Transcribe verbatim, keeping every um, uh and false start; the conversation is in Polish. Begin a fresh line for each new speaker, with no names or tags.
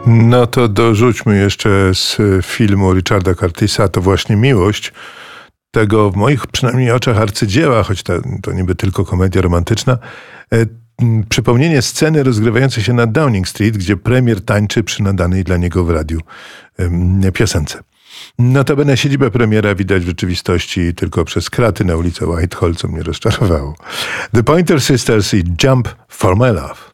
No to dorzućmy jeszcze z filmu Richarda Curtisa To właśnie miłość, tego w moich przynajmniej oczach arcydzieła, choć to, to niby tylko komedia romantyczna, e, przypomnienie sceny rozgrywającej się na Downing Street, gdzie premier tańczy przy nadanej dla niego w radiu e, piosence. Notabene siedzibę premiera widać w rzeczywistości tylko przez kraty na ulicy Whitehall, co mnie rozczarowało. The Pointer Sisters i Jump for My Love.